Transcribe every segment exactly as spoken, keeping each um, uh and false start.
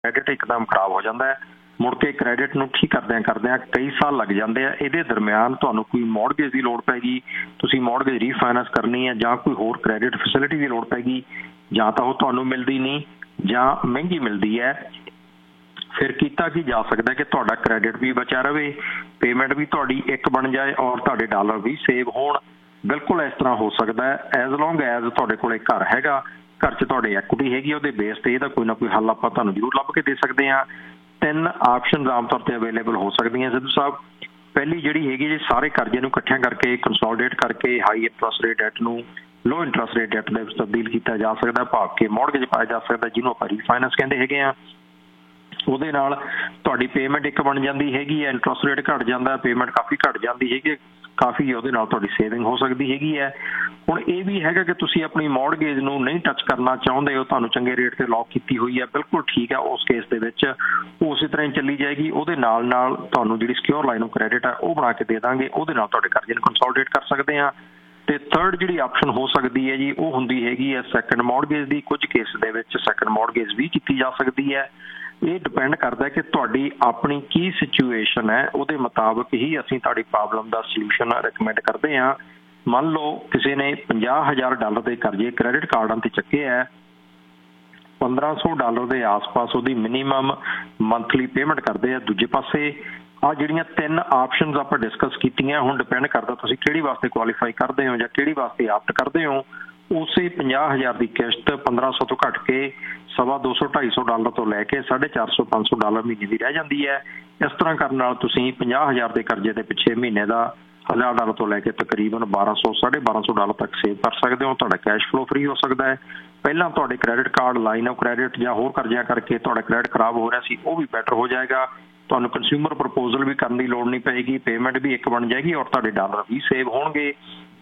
Credit एकदम खराब हो जाता है। मुड़ के क्रेडिट नूं ठीक करदिआं करदिआं कई साल लग जाते हैं। इहदे दरम्यान तुहानूं कोई मॉडगेज की लोड़ पैगी, तुसीं मॉडगेज रीफाइनेंस करनी है जां कोई होर क्रेडिट फैसिलिटी की लोड़ पैगी, जां तां ओह तुहानूं मिलदी नहीं जां महंगी मिलदी है। फिर कीता की जा सकता है कि तुहाडा क्रेडिट भी बचा रहे, पेमेंट भी तुहाडी एक बन जाए और तुहाडे डॉलर भी सेव होण। बिल्कुल इस तरह हो सकता है एज लॉन्ग एज तुहाडे कोले घर हैगा, घर च तुहाडे एक्विटी हैगी, उहदे बेस ते इहदा कोई ना कोई हल आपां तुहानूं जरूर लभ के दे सकते हैं। तीन ऑप्शन आम तौर पर अवेलेबल हो सकती हैं सिद्धू साहब। पहली जिहड़ी हैगी जी सारे करजे नूं इकट्ठियां करके कंसोलिडेट करके हाई इंटरस्ट रेट डेट नूं लो इंटरस्ट रेट डेट दे विच तब्दील किया जा सकता, भाग के मॉडगेज पाया जा सकता, जिन्हों आपां रीफाइनेंस कहंदे हैगे आ। ਉਹਦੇ ਨਾਲ ਤੁਹਾਡੀ ਪੇਮੈਂਟ ਇੱਕ ਬਣ ਜਾਂਦੀ ਹੈਗੀ ਹੈ, ਇੰਟਰਸਟ ਰੇਟ ਘਟ ਜਾਂਦਾ, ਪੇਮੈਂਟ ਕਾਫੀ ਘਟ ਜਾਂਦੀ ਹੈਗੀ, ਕਾਫੀ ਉਹਦੇ ਨਾਲ ਤੁਹਾਡੀ ਸੇਵਿੰਗ ਹੋ ਸਕਦੀ ਹੈਗੀ ਹੈ। ਹੁਣ ਇਹ ਵੀ ਹੈਗਾ ਕਿ ਤੁਸੀਂ ਆਪਣੀ ਮੌਡਗੇਜ ਨੂੰ ਨਹੀਂ ਟੱਚ ਕਰਨਾ ਚਾਹੁੰਦੇ ਹੋ, ਤੁਹਾਨੂੰ ਚੰਗੇ ਰੇਟ ਤੇ ਲੌਕ ਕੀਤੀ ਹੋਈ ਹੈ, ਬਿਲਕੁਲ ਠੀਕ ਹੈ। ਉਸ ਕੇਸ ਦੇ ਵਿੱਚ ਉਸੇ ਤਰ੍ਹਾਂ ਹੀ ਚੱਲੀ ਜਾਏਗੀ। ਉਹਦੇ ਨਾਲ ਨਾਲ ਤੁਹਾਨੂੰ ਜਿਹੜੀ ਸਿਕਿਉਰ ਲਾਈਨ ਆਫ ਕ੍ਰੈਡਿਟ ਹੈ ਉਹ ਬਣਾ ਕੇ ਦੇ ਦਾਂਗੇ, ਉਹਦੇ ਨਾਲ ਤੁਹਾਡੇ ਕਰਜ਼ੇ ਨੂੰ ਕੰਸੋਲੀਡੇਟ ਕਰ ਸਕਦੇ ਹਾਂ। ਤੇ ਥਰਡ ਜਿਹੜੀ ਆਪਸ਼ਨ ਹੋ ਸਕਦੀ ਹੈ ਜੀ ਉਹ ਹੁੰਦੀ ਹੈਗੀ ਹੈ ਸੈਕੰਡ ਮੌਡਗੇਜ ਦੀ। ਕੁਝ ਕੇਸ ਦੇ ਵਿੱਚ ਸੈਕੰਡ ਮੌਡਗੇਜ ਵੀ ਕੀਤੀ ਜਾ ਸਕਦੀ ਹੈ। ਇਹ ਡਿਪੈਂਡ ਕਰਦਾ ਕਿ ਤੁਹਾਡੀ ਆਪਣੀ ਕੀ ਸਿਚੁਏਸ਼ਨ ਹੈ, ਉਹਦੇ ਮੁਤਾਬਕ ਹੀ ਅਸੀਂ ਤੁਹਾਡੀ ਪ੍ਰੋਬਲਮ ਦਾ ਸੋਲੂਸ਼ਨ ਰეკਮੈਂਡ ਕਰਦੇ ਹਾਂ। ਮੰਨ ਲਓ ਕਿਸੇ ਨੇ ਪੰਜਾਹ ਹਜ਼ਾਰ ਡਾਲਰ ਦੇ ਕਰਜ਼ੇ ਕ੍ਰੈਡਿਟ ਕਾਰਡਾਂ ਤੇ ਚੱਕੇ ਹੈ, ਪੰਦਰਾਂ ਸੌ ਡਾਲਰ ਦੇ ਆਸ-ਪਾਸ ਉਹਦੀ ਮਿਨੀਮਮ ਮੰਥਲੀ ਪੇਮੈਂਟ ਕਰਦੇ ਆ। ਦੂਜੇ ਪਾਸੇ ਆ ਜਿਹੜੀਆਂ ਤਿੰਨ ਆਪਸ਼ਨਸ ਆਪਾਂ ਡਿਸਕਸ ਕੀਤੀਆਂ, ਹੁਣ ਡਿਪੈਂਡ ਕਰਦਾ ਤੁਸੀਂ ਕਿਹੜੀ ਵਾਸਤੇ ਕੁਆਲੀਫਾਈ ਕਰਦੇ ਹੋ ਜਾਂ ਕਿਹੜੀ ਵਾਸਤੇ ਆਪਟ ਕਰਦੇ ਹੋ। ਉਸੇ ਪੰਜਾਹ ਹਜ਼ਾਰ ਦੀ ਕਿਸ਼ਤ ਪੰਦਰਾਂ ਸੌ ਤੋਂ ਘੱਟ ਕੇ ਸਵਾ ਦੋ ਸੌ ਢਾਈ ਸੌ ਡਾਲਰ ਤੋਂ ਲੈ ਕੇ ਸਾਢੇ ਚਾਰ ਸੌ ਪੰਜ ਸੌ ਡਾਲਰ ਮਹੀਨੇ ਦੀ ਰਹਿ ਜਾਂਦੀ ਹੈ। ਇਸ ਤਰ੍ਹਾਂ ਕਰਨ ਨਾਲ ਤੁਸੀਂ ਪੰਜਾਹ ਹਜ਼ਾਰ ਦੇ ਕਰਜ਼ੇ ਦੇ ਪਿੱਛੇ ਮਹੀਨੇ ਦਾ ਹਜ਼ਾਰ ਡਾਲਰ ਤੋਂ ਲੈ ਕੇ ਤਕਰੀਬਨ ਬਾਰਾਂ ਸੌ ਸਾਢੇ ਬਾਰਾਂ ਸੌ ਡਾਲਰ ਤੱਕ ਸੇਵ ਕਰ ਸਕਦੇ ਹੋ। ਤੁਹਾਡਾ ਕੈਸ਼ ਫਲੋ ਫਰੀ ਹੋ ਸਕਦਾ ਹੈ। ਪਹਿਲਾਂ ਤੁਹਾਡੇ credit card line of credit ਜਾਂ ਹੋਰ ਕਰਜ਼ਿਆਂ ਕਰਕੇ ਤੁਹਾਡਾ ਕ੍ਰੈਡਿਟ ਖਰਾਬ ਹੋ ਰਿਹਾ ਸੀ, ਉਹ ਵੀ ਬੈਟਰ ਹੋ ਜਾਏਗਾ। ਤੁਹਾਨੂੰ ਕੰਜ਼ਿਊਮਰ ਪ੍ਰਪੋਜ਼ਲ ਵੀ ਕਰਨ ਦੀ ਲੋੜ ਨਹੀਂ ਪਏਗੀ, ਪੇਮੈਂਟ ਵੀ ਇੱਕ ਬਣ ਜਾਏਗੀ ਔਰ ਤੁਹਾਡੇ ਡਾਲਰ ਵੀ ਸੇਵ ਹੋਣਗੇ।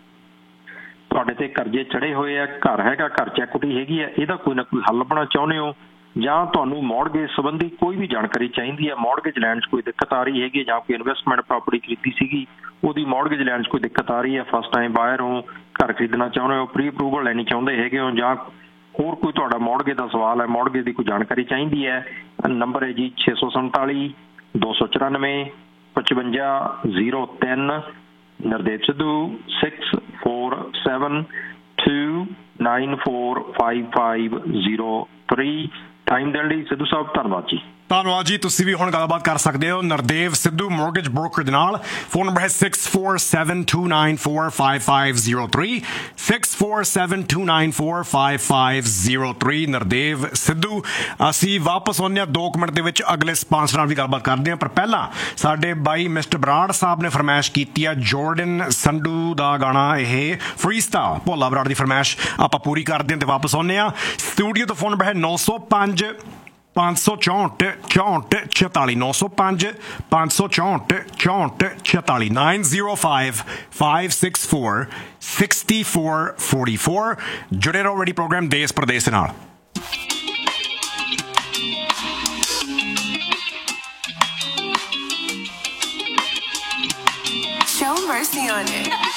ਤੁਹਾਡੇ ਤੇ ਕਰਜ਼ੇ ਚੜੇ ਹੋਏ ਆ, ਘਰ ਹੈਗਾ, ਘਰ 'ਚ ਐਕੁਇਟੀ ਹੈਗੀ ਹੈ, ਇਹਦਾ ਕੋਈ ਨਾ ਕੋਈ ਹੱਲ ਲੱਭਣਾ ਚਾਹੁੰਦੇ ਹੋ, ਜਾਂ ਤੁਹਾਨੂੰ ਮੌਡਗੇਜ ਸੰਬੰਧੀ ਕੋਈ ਵੀ ਜਾਣਕਾਰੀ ਚਾਹੀਦੀ ਹੈ, ਮੌਡਗੇਜ ਲੈਣ 'ਚ ਕੋਈ ਦਿੱਕਤ ਆ ਰਹੀ ਹੈਗੀ, ਜਾਂ ਕੋਈ ਇਨਵੈਸਟਮੈਂਟ ਪ੍ਰੋਪਰਟੀ ਖਰੀਦੀ ਸੀਗੀ ਉਹਦੀ ਮੌਡਗੇਜ ਲੈਣ 'ਚ ਕੋਈ ਦਿੱਕਤ ਆ ਰਹੀ ਹੈ, ਫਸਟ ਟਾਈਮ ਬਾਇਰ ਹੋ, ਘਰ ਖਰੀਦਣਾ ਚਾਹੁੰਦੇ ਹੋ, ਪ੍ਰੀ ਅਪਰੂਵਲ ਲੈਣੀ ਚਾਹੁੰਦੇ ਹੈਗੇ ਹੋ, ਜਾਂ ਹੋਰ ਕੋਈ ਤੁਹਾਡਾ ਮੌਡਗੇਜ ਦਾ ਸਵਾਲ ਹੈ, ਮੌਡਗੇਜ ਦੀ ਕੋਈ ਜਾਣਕਾਰੀ ਚਾਹੀਦੀ ਹੈ, ਨੰਬਰ ਹੈ ਜੀ ਛੇ ਸੌ ਸੰਤਾਲੀ ਦੋ ਸੌ ਚੁਰਾਨਵੇਂ ਪਚਵੰਜਾ ਜ਼ੀਰੋ ਤਿੰਨ। Nardev Sidhu six four seven to nine four five five zero three. Time ਦੇਣ ਲਈ ਸਿੱਧੂ ਸਾਹਿਬ ਧੰਨਵਾਦ ਜੀ। ਧੰਨਵਾਦ ਜੀ। ਤੁਸੀਂ ਵੀ ਹੁਣ ਗੱਲਬਾਤ ਕਰ ਸਕਦੇ ਹੋ ਨਰਦੇਵ ਸਿੱਧੂ ਮੌਰਗੇਜ ਬ੍ਰੋਕਰ ਦੇ ਨਾਲ। ਫੋਨ ਨੰਬਰ ਹੈ six four seven to nine four five five zero three six four seven to nine four five five zero three. Nardev Sidhu. ਅਸੀਂ ਵਾਪਸ ਆਉਂਦੇ ਹਾਂ ਦੋ ਕੁ ਮਿੰਟ ਦੇ ਵਿੱਚ, ਅਗਲੇ ਸਪਾਂਸਰ ਨਾਲ ਵੀ ਗੱਲਬਾਤ ਕਰਦੇ ਹਾਂ। ਪਰ ਪਹਿਲਾਂ ਸਾਡੇ ਬਾਈ ਮਿਸਟਰ ਬਰਾੜ ਸਾਹਿਬ ਨੇ ਫਰਮਾਇਸ਼ ਕੀਤੀ ਆ ਜੋਰਡਨ ਸੰਧੂ ਦਾ ਗਾਣਾ, ਇਹ ਫ੍ਰੀ ਸਟਾਈਲ ਭੋਲਾ ਬਰਾੜ ਦੀ ਫਰਮਾਇਸ਼ ਆਪਾਂ ਪੂਰੀ ਕਰਦੇ ਹਾਂ ਤੇ ਵਾਪਸ ਆਉਂਦੇ ਹਾਂ ਸਟੂਡੀਓ ਤੋਂ। ਫੋਨ ਨੰਬਰ ਹੈ ਨੌ ਸੌ ਪੰਜ ਪੰਜ ਸੌ ਚੌਂਹਠ ਚੌਂਹਠ ਛਤਾਲੀ ਨੌ ਸੌ ਪੰਜ ਪੰਜ ਸੌ ਚੌਂਹਠ ਚੌਂਹਠ ਛਤਾਲੀ nine zero five five six four sixty four forty four. ਜੁੜੇ ਰਹੋ ਰੇਡੀ ਪ੍ਰੋਗਰਾਮ ਦੇਸ਼ ਪ੍ਰਦੇਸ਼ ਦੇ ਨਾਲ। Show mercy on it.